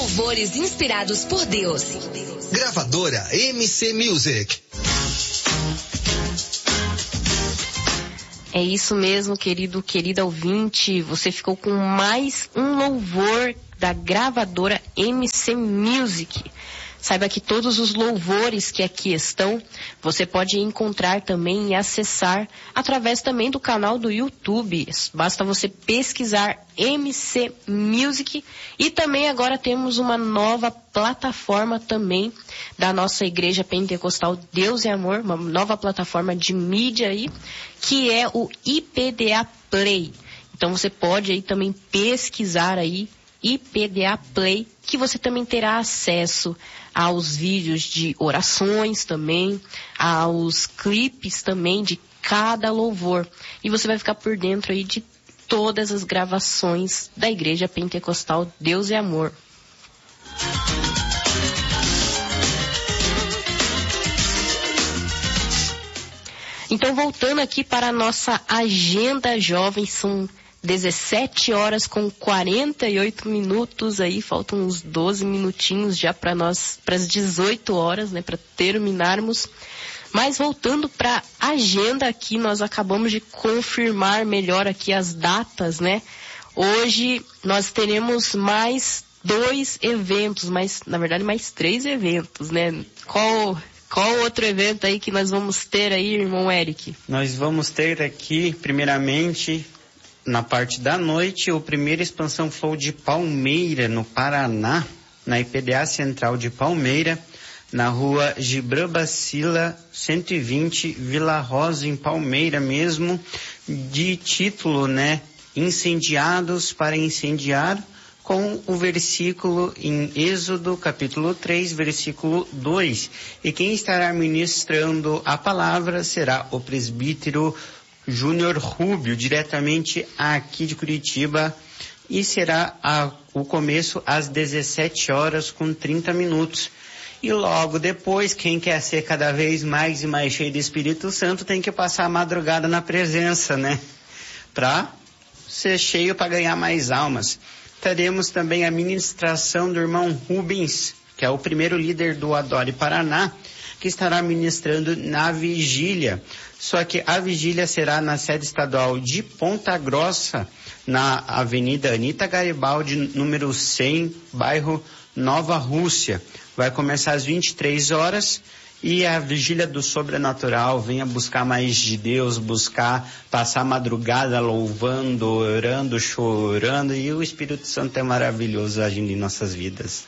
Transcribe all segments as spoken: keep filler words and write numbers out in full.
Louvores inspirados por Deus. Gravadora M C Music. É isso mesmo, querido, querida ouvinte. Você ficou com mais um louvor da gravadora M C Music. Saiba que todos os louvores que aqui estão, você pode encontrar também e acessar através também do canal do YouTube. Basta você pesquisar M C Music. E também agora temos uma nova plataforma também da nossa Igreja Pentecostal Deus e Amor, uma nova plataforma de mídia aí, que é o I P D A Play. Então você pode aí também pesquisar aí I P D A Play, que você também terá acesso aos vídeos de orações também, aos clipes também de cada louvor. E você vai ficar por dentro aí de todas as gravações da Igreja Pentecostal Deus e Amor. Então, voltando aqui para a nossa agenda jovem, são dezessete horas com quarenta e oito minutos aí, faltam uns doze minutinhos já para nós, para as dezoito horas, né, para terminarmos. Mas voltando para a agenda aqui, nós acabamos de confirmar melhor aqui as datas, né? Hoje nós teremos mais dois eventos, mais, na verdade mais três eventos, né? Qual, qual outro evento aí que nós vamos ter aí, irmão Eric? Nós vamos ter aqui, primeiramente, na parte da noite, o primeiro Expansão Flow de Palmeira, no Paraná, na I P D A Central de Palmeira, na rua Gibran Bacila, cento e vinte, Vila Rosa, em Palmeira mesmo, de título, né, Incendiados para Incendiar, com o versículo em Êxodo, capítulo três, versículo dois. E quem estará ministrando a palavra será o presbítero Júnior Rubio, diretamente aqui de Curitiba, e será a, o começo às dezessete horas com trinta minutos. E logo depois, quem quer ser cada vez mais e mais cheio do Espírito Santo tem que passar a madrugada na presença, né? Para ser cheio, para ganhar mais almas. Teremos também a ministração do irmão Rubens, que é o primeiro líder do Adore Paraná, que estará ministrando na vigília. Só que a vigília será na sede estadual de Ponta Grossa, na Avenida Anita Garibaldi, número cem, bairro Nova Rússia. Vai começar às vinte e três horas e a vigília do sobrenatural. Venha buscar mais de Deus, buscar passar a madrugada louvando, orando, chorando, e o Espírito Santo é maravilhoso agindo em nossas vidas.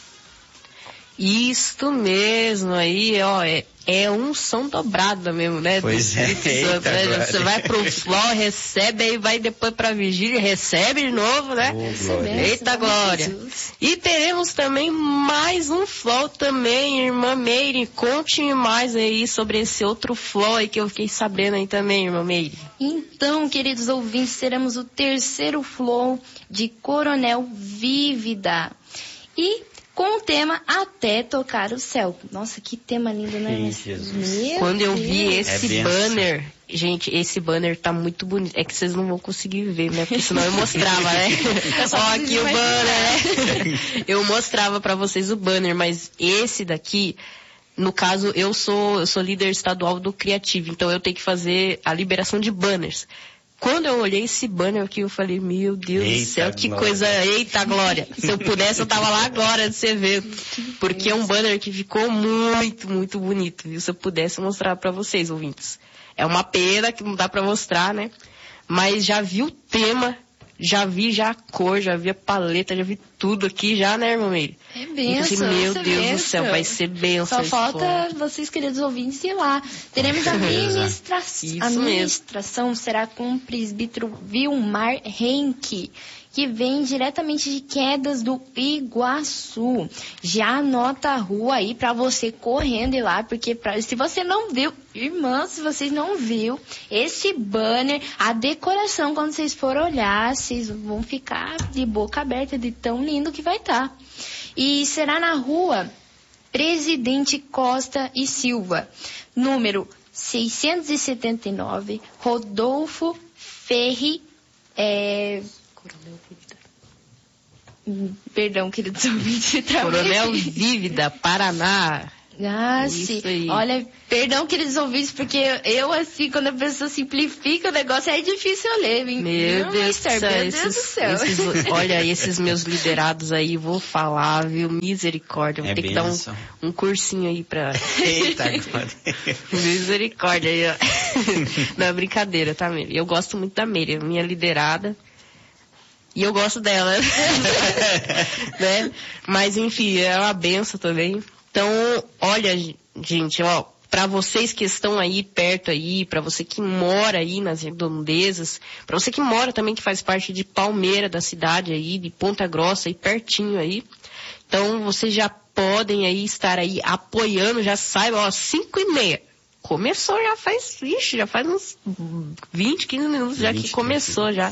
Isto mesmo aí, ó, é, é unção dobrada mesmo, né? Pois é, eita, né? Você vai pro flow, recebe, aí vai depois pra vigília, recebe de novo, né? Oh, glória. Eita glória! E teremos também mais um flow também, irmã Meire. Conte-me mais aí sobre esse outro flow aí que eu fiquei sabendo aí também, irmã Meire. Então, queridos ouvintes, teremos o terceiro flow de Coronel Vívida. E com o tema Até Tocar o Céu. Nossa, que tema lindo, né? Meu Quando eu vi Deus. esse é banner, gente, esse banner tá muito bonito. É que vocês não vão conseguir ver, né? Porque senão eu mostrava, né? Ó, aqui o banner, né? Eu mostrava pra vocês o banner, mas esse daqui, no caso, eu sou, eu sou líder estadual do Criativo, então eu tenho que fazer a liberação de banners. Quando eu olhei esse banner aqui, eu falei, meu Deus Eita do céu, que glória. coisa, eita glória. Se eu pudesse, eu tava lá agora desse evento. Porque é um banner que ficou muito, muito bonito, viu? Se eu pudesse mostrar pra vocês, ouvintes. É uma pena que não dá pra mostrar, né? Mas já vi o tema, já vi já a cor, já vi a paleta, já vi tudo aqui já, né, irmã Meire? É Então, benção. assim, meu é Deus benção. do céu, vai ser benção. Só falta vocês, queridos ouvintes, ir lá. Teremos a ministração. Isso A mesmo. ministração será com o presbítero Vilmar Henke, que vem diretamente de Quedas do Iguaçu. Já anota a rua aí pra você correndo ir lá, porque pra, se você não viu, irmãs, se vocês não viu esse banner, a decoração, quando vocês forem olhar, vocês vão ficar de boca aberta de tão lindo que vai estar. E será na rua Presidente Costa e Silva, número seiscentos e setenta e nove, Rodolfo Ferri, é... Perdão, queridos ouvintes. Coronel Vívida, Paraná. Ah, Isso sim. aí. Olha, perdão, queridos ouvintes, porque eu, assim, quando a pessoa simplifica o negócio, é difícil eu ler, hein? Meu Não, Deus do mister, céu. meu Esses, Deus do céu. esses- olha, esses meus liderados aí, vou falar, viu? Misericórdia. Vou É ter que dar benção. um, um cursinho aí pra. Eita, agora. Misericórdia aí, ó. Não, é brincadeira, tá, Miriam? Eu gosto muito da Miriam, minha liderada. E eu gosto dela. Né? Mas, enfim, é uma benção também. Então, olha, gente, ó, para vocês que estão aí perto aí, para você que mora aí nas redondezas, para você que mora também, que faz parte de Palmeira, da cidade aí, de Ponta Grossa, aí pertinho aí. Então, vocês já podem aí estar aí apoiando, já saibam, ó, cinco e meia. Começou já faz, ixi, já faz uns vinte, quinze minutos já que começou já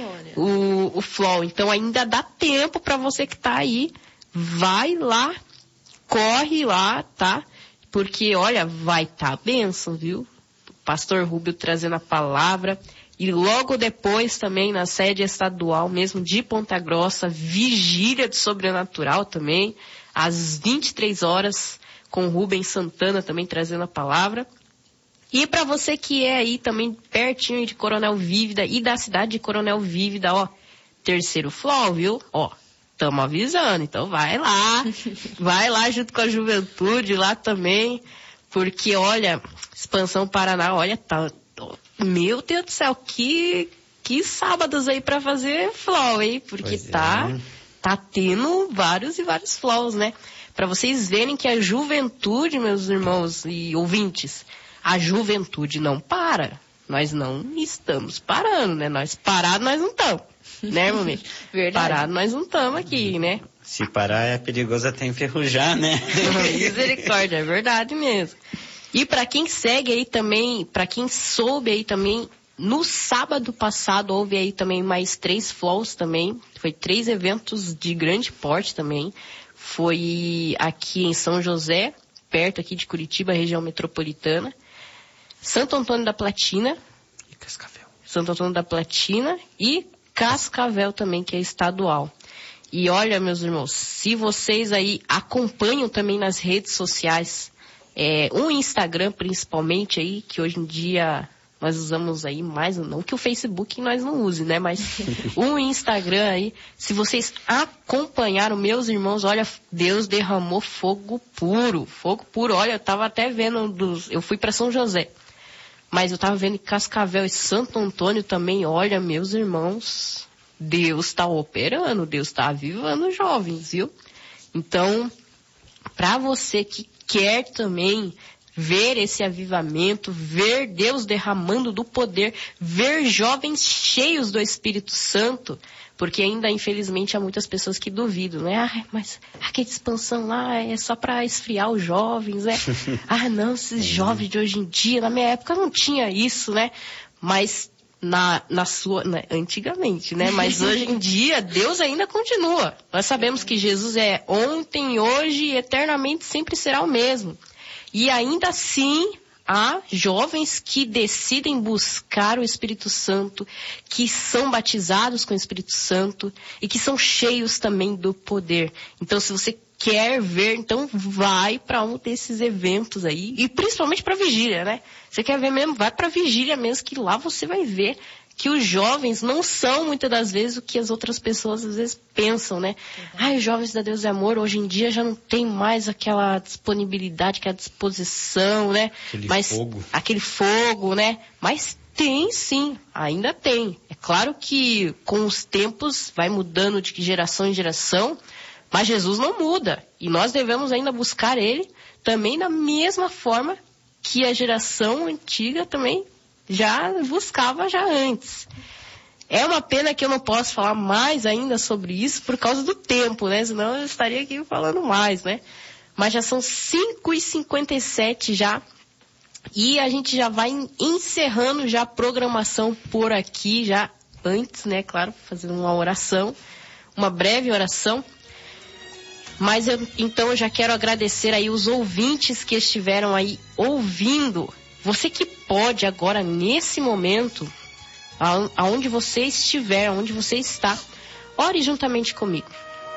o, o Flow. Então, ainda dá tempo para você que tá aí, vai lá, corre lá, tá? Porque, olha, vai estar tá bênção, viu? O pastor Rubio trazendo a palavra. E logo depois também na sede estadual mesmo de Ponta Grossa, vigília do sobrenatural também, às vinte e três horas, com Rubens Santana também trazendo a palavra. E para você que é aí também pertinho de Coronel Vívida e da cidade de Coronel Vívida, ó, terceiro Flow, viu? Ó. Estamos avisando, então vai lá, vai lá junto com a juventude lá também, porque olha, Expansão Paraná, olha, tá, meu Deus do céu, que, que sábados aí pra fazer flow, hein, porque Pois tá, é. tá tendo vários e vários flows, né, pra vocês verem que a juventude, meus irmãos e ouvintes, a juventude não para, nós não estamos parando, né, nós parados nós não estamos. Né, irmão? Verdade. Parado nós não estamos aqui, né? Se parar é perigoso até enferrujar, né? Misericórdia, é verdade mesmo. E para quem segue aí também, para quem soube aí também, no sábado passado houve aí também mais três flows também, foi três eventos de grande porte também. Foi aqui em São José, perto aqui de Curitiba, região metropolitana. Santo Antônio da Platina. E Cascavel. Santo Antônio da Platina e Cascavel também, que é estadual. E olha, meus irmãos, se vocês aí acompanham também nas redes sociais, é, um Instagram principalmente aí, que hoje em dia nós usamos aí mais, não que o Facebook nós não use, né? Mas um Instagram aí, se vocês acompanharam, meus irmãos, olha, Deus derramou fogo puro, fogo puro. Olha, eu tava até vendo, dos, eu fui para São José. Mas eu tava vendo em Cascavel e Santo Antônio também, olha, meus irmãos, Deus está operando, Deus está avivando os jovens, viu? Então, para você que quer também ver esse avivamento, ver Deus derramando do poder, ver jovens cheios do Espírito Santo, porque ainda, infelizmente, há muitas pessoas que duvidam, né? Ah, mas aquela expansão lá é só para esfriar os jovens, né? Ah, não, esses jovens de hoje em dia, na minha época não tinha isso, né? Mas na, na sua, né? Antigamente, né? Mas hoje em dia, Deus ainda continua. Nós sabemos que Jesus é ontem, hoje e eternamente sempre será o mesmo. E ainda assim, há jovens que decidem buscar o Espírito Santo, que são batizados com o Espírito Santo e que são cheios também do poder. Então, se você quer ver, então vai para um desses eventos aí, e principalmente para vigília, né? Você quer ver mesmo, vai para vigília mesmo, que lá você vai ver que os jovens não são, muitas das vezes, o que as outras pessoas às vezes pensam, né? Ah, os jovens da Deus é Amor, hoje em dia já não tem mais aquela disponibilidade, aquela disposição, né? Aquele Mas, fogo. Aquele fogo, né? Mas tem sim, ainda tem. É claro que com os tempos vai mudando de geração em geração, mas Jesus não muda. E nós devemos ainda buscar Ele também da mesma forma que a geração antiga também já buscava já antes. É uma pena que eu não posso falar mais ainda sobre isso por causa do tempo, né? Senão eu estaria aqui falando mais, né? Mas já são cinco e cinquenta e sete já. E a gente já vai encerrando já a programação por aqui, já antes, né? Claro, fazendo uma oração, uma breve oração. Mas eu, então eu já quero agradecer aí os ouvintes que estiveram aí ouvindo. Você que pode agora, nesse momento, aonde você estiver, aonde você está, ore juntamente comigo.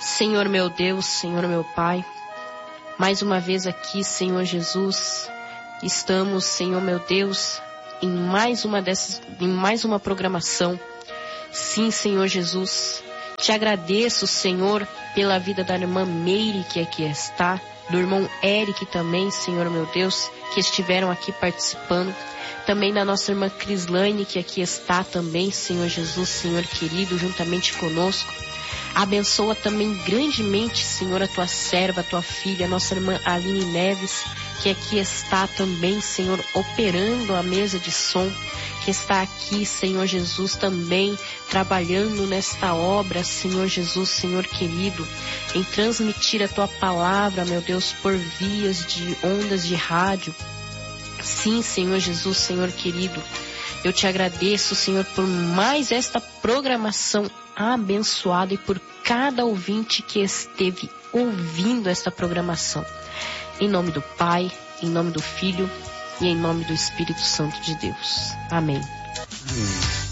Senhor meu Deus, Senhor meu Pai, mais uma vez aqui, Senhor Jesus, estamos, Senhor meu Deus, em mais uma dessas, em mais uma programação. Sim, Senhor Jesus, te agradeço, Senhor, pela vida da irmã Meire, que aqui está, do irmão Eric também, Senhor meu Deus, que estiveram aqui participando. Também da nossa irmã Crislaine, que aqui está também, Senhor Jesus, Senhor querido, juntamente conosco. Abençoa também grandemente, Senhor, a tua serva, a tua filha, a nossa irmã Aline Neves, que aqui está também, Senhor, operando a mesa de som, que está aqui, Senhor Jesus, também trabalhando nesta obra, Senhor Jesus, Senhor querido, em transmitir a tua palavra, meu Deus, por vias de ondas de rádio. Sim, Senhor Jesus, Senhor querido, eu te agradeço, Senhor, por mais esta programação abençoada e por cada ouvinte que esteve ouvindo esta programação. Em nome do Pai, em nome do Filho e em nome do Espírito Santo de Deus. Amém. Amém.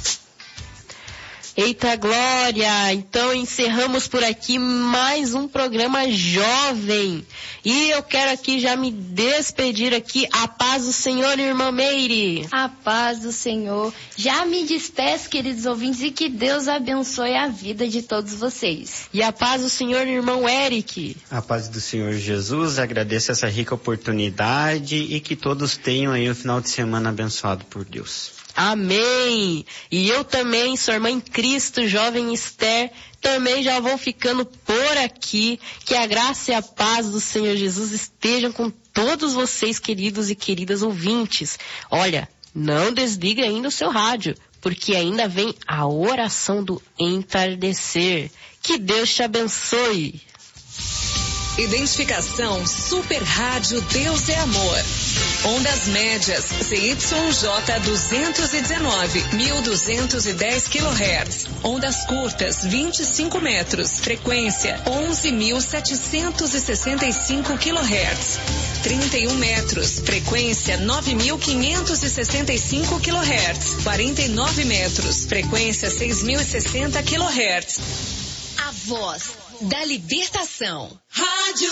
Eita glória! Então encerramos por aqui mais um programa jovem. E eu quero aqui já me despedir aqui. A paz do Senhor, irmã Meire. A paz do Senhor. Já me despeço, queridos ouvintes, e que Deus abençoe a vida de todos vocês. E a paz do Senhor, irmão Eric. A paz do Senhor Jesus, agradeço essa rica oportunidade e que todos tenham aí um final de semana abençoado por Deus. Amém! E eu também, sua irmã em Cristo, jovem Esther, também já vou ficando por aqui. Que a graça e a paz do Senhor Jesus estejam com todos vocês, queridos e queridas ouvintes. Olha, não desliga ainda o seu rádio, porque ainda vem a oração do entardecer. Que Deus te abençoe! Identificação Super Rádio Deus é Amor. Ondas médias C Y J duzentos e dezenove, mil duzentos e dez quilohertz. Ondas curtas vinte e cinco metros. Frequência onze mil setecentos e sessenta e cinco quilohertz. trinta e um metros. Frequência nove mil quinhentos e sessenta e cinco quilohertz. quarenta e nove metros. Frequência seis mil e sessenta quilohertz. A voz da libertação. Rádio